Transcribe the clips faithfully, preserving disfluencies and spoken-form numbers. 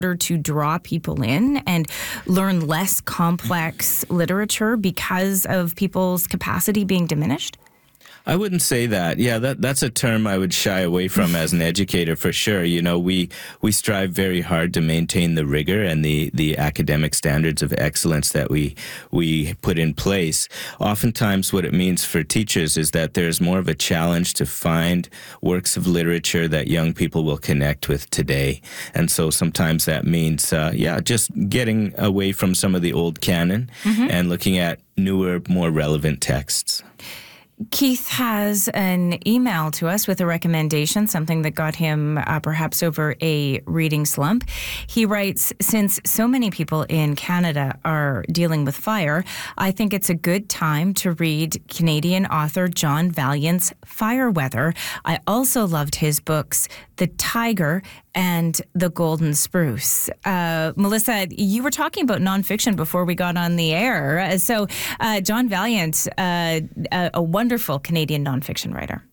to draw people in and learn less complex literature because of people's capacity being diminished? I wouldn't say that. Yeah, that that's a term I would shy away from as an educator for sure. You know, we we strive very hard to maintain the rigor and the, the academic standards of excellence that we we put in place. Oftentimes what it means for teachers is that there's more of a challenge to find works of literature that young people will connect with today. And so sometimes that means, uh, yeah, just getting away from some of the old canon mm-hmm. and looking at newer, more relevant texts. Keith has an email to us with a recommendation, something that got him uh, perhaps over a reading slump. He writes, since so many people in Canada are dealing with fire, I think it's a good time to read Canadian author John Vaillant's Fireweather. I also loved his books, The Tiger and The Golden Spruce. Uh, Melissa, you were talking about nonfiction before we got on the air. So uh, John Vaillant, uh, a, a wonderful Canadian nonfiction writer.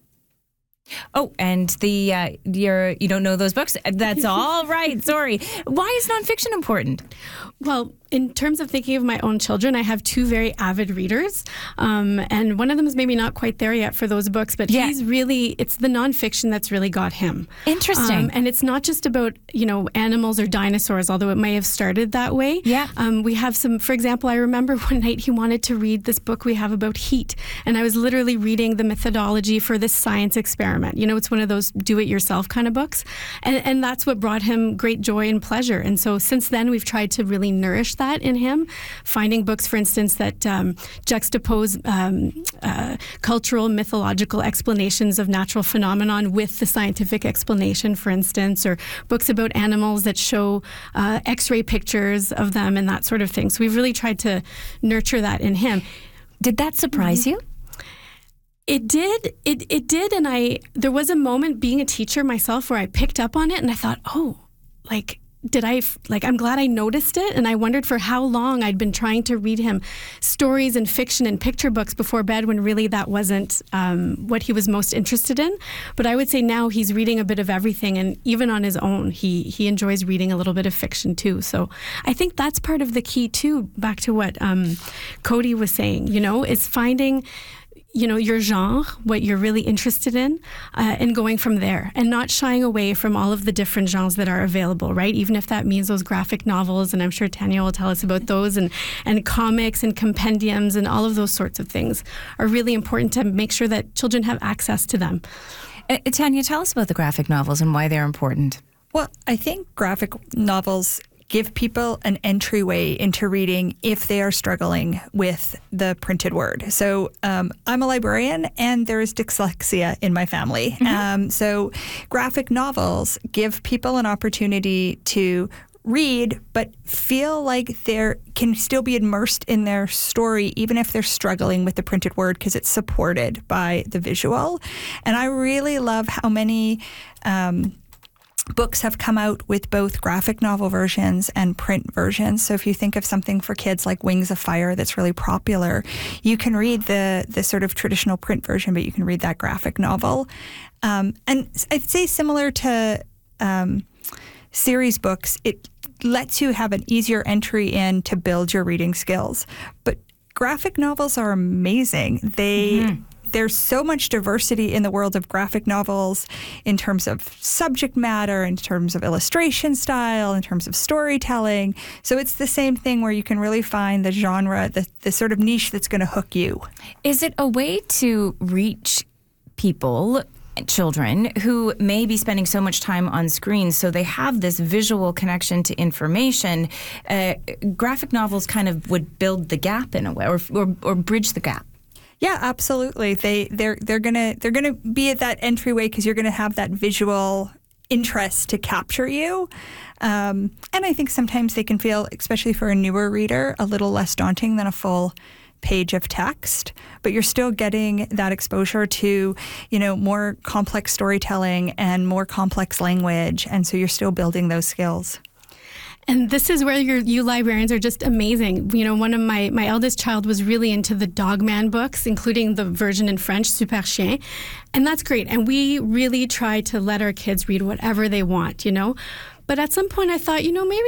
Oh, and the uh, you're, you don't know those books? That's all right. Sorry. Why is nonfiction important? Well, in terms of thinking of my own children, I have two very avid readers. Um, and one of them is maybe not quite there yet for those books, but yeah. he's really, it's the nonfiction that's really got him. Interesting. Um, and it's not just about, you know, animals or dinosaurs, although it may have started that way. Yeah. Um, we have some, for example, I remember one night he wanted to read this book we have about heat. And I was literally reading the methodology for this science experiment. You know, it's one of those do-it-yourself kind of books. And, and that's what brought him great joy and pleasure. And so since then, we've tried to really nourish that in him, finding books, for instance, that um, juxtapose um, uh, cultural, mythological explanations of natural phenomenon with the scientific explanation, for instance, or books about animals that show uh, X-ray pictures of them and that sort of thing. So we've really tried to nurture that in him. Did that surprise Mm-hmm. you? It did. It it did. And I there was a moment being a teacher myself where I picked up on it and I thought, oh, like, did I, like, I'm glad I noticed it. And I wondered for how long I'd been trying to read him stories and fiction and picture books before bed when really that wasn't um, what he was most interested in. But I would say now he's reading a bit of everything. And even on his own, he, he enjoys reading a little bit of fiction too. So I think that's part of the key too, back to what um, Cody was saying, you know, is finding, you know, your genre, what you're really interested in, uh, and going from there and not shying away from all of the different genres that are available, right? Even if that means those graphic novels, and I'm sure Tanya will tell us about those, and, and comics and compendiums and all of those sorts of things are really important to make sure that children have access to them. Uh, Tanya, tell us about the graphic novels and why they're important. Well, I think graphic novels give people an entryway into reading if they are struggling with the printed word. So um, I'm a librarian and there is dyslexia in my family. Mm-hmm. Um, so graphic novels give people an opportunity to read, but feel like they can still be immersed in their story, even if they're struggling with the printed word, because it's supported by the visual. And I really love how many um, books have come out with both graphic novel versions and print versions. So if you think of something for kids like Wings of Fire that's really popular, you can read the the sort of traditional print version, but you can read that graphic novel. Um, and I'd say similar to um, series books, it lets you have an easier entry in to build your reading skills. But graphic novels are amazing. They... Mm-hmm. There's so much diversity in the world of graphic novels in terms of subject matter, in terms of illustration style, in terms of storytelling. So it's the same thing where you can really find the genre, the, the sort of niche that's going to hook you. Is it a way to reach people, children, who may be spending so much time on screens, so they have this visual connection to information? Uh, graphic novels kind of would build the gap in a way, or or, or bridge the gap. Yeah, absolutely. They they're they're gonna they're gonna be at that entryway because you're gonna have that visual interest to capture you. Um, and I think sometimes they can feel, especially for a newer reader, a little less daunting than a full page of text. But you're still getting that exposure to, you know, more complex storytelling and more complex language, and so you're still building those skills. And this is where your, you librarians are just amazing. You know, one of my, my eldest child was really into the Dogman books, including the version in French, Super Chien. And that's great. And we really try to let our kids read whatever they want, you know. But at some point I thought, you know, maybe